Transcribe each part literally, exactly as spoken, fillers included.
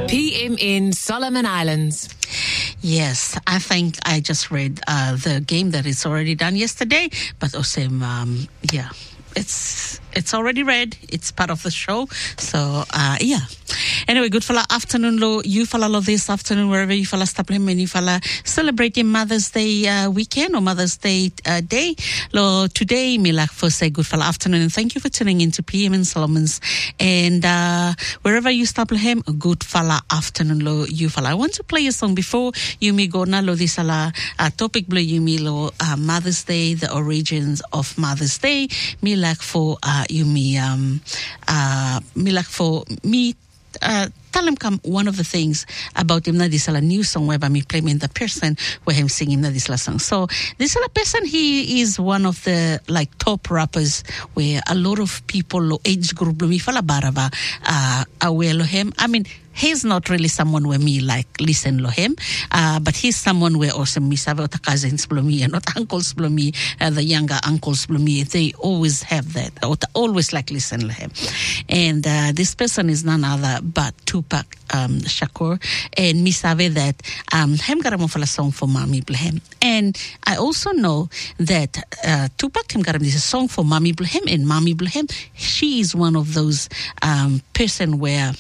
P M in Solomon Islands. Yes, I think I just read uh, the game that is already done yesterday, but also, um, yeah, it's it's already read. It's part of the show. So, uh, yeah. Anyway, good fella afternoon lo. You fella lo this afternoon wherever you fella stop him and you fella celebrating Mother's Day uh, weekend or Mother's Day uh, day. Lo today me like for say good fella afternoon and thank you for tuning in to P M in Solomon's and uh, wherever you stop him good fella afternoon lo you fella. I want to play a song before you me go na lo this ala uh, topic blow you me lo uh, Mother's Day, the origins of Mother's Day. Me like for uh, you me um uh me like for me uh tell him come one of the things about him na this a new song whereby me play me the person where him singing na this song. So this a person he is one of the like top rappers where a lot of people lo age group lo mi fala baraba uh aware lo him. I mean he's not really someone where me like listen to him, uh, but he's someone where also me save the cousins below me and not uncles below me, uh, the younger uncles below me. They always have that, or always like listen to him. And uh, this person is none other but Tupac um, Shakur, and me save that um him got a song for Mommy Blahem. And I also know that uh, Tupac him got a song for Mommy Blahem, and Mommy Blahem, she is one of those um person where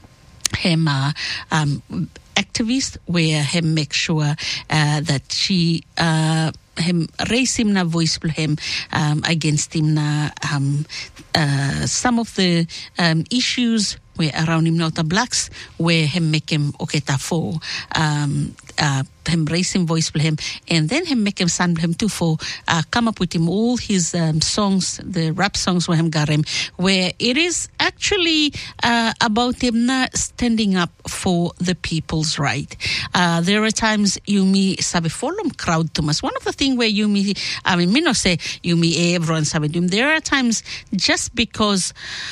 him uh, um, activist where him make sure uh, that she uh, him raise him na voice for him um, against him na um, uh, some of the um, issues where around him not the blacks where him make him okay ta for um uh him raise him voice for him and then him make him sound him too for uh, come up with him all his um, songs, the rap songs where him got him where it is actually uh, about him not standing up for the people's right. Uh, there are times you me sabe follow crowd too much. One of the thing where you me I mean me no say you me everyone sabe him. There are times just because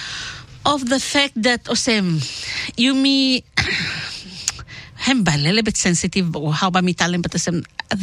of the fact that osem you me hem a little bit sensitive or how about me talent but